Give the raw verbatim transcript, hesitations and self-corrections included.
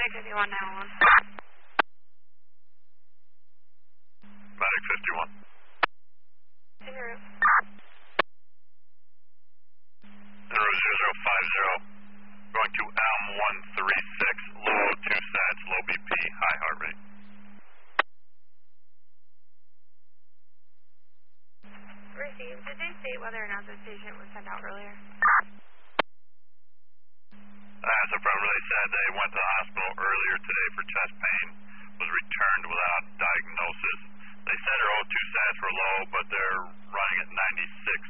Medic fifty-one nine one one. Medic fifty-one. En route. En route zero zero five zero. Going to Elm one three six. Low two sats, low B P, high heart rate. Received. Did they state whether or not this patient was sent out earlier? As a problem, they said they went to the hospital earlier today for chest pain, was returned without diagnosis. They said her O two sats were low, but they're running at ninety-six